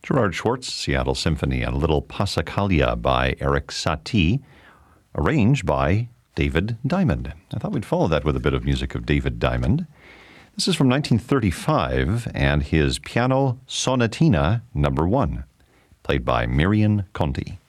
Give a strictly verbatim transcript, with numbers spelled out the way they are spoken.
Gerard Schwartz, Seattle Symphony, and a little Passacaglia by Erik Satie, arranged by David Diamond. I thought we'd follow that with a bit of music of David Diamond. This is from nineteen thirty-five and his Piano Sonatina Number One, played by Miriam Conti.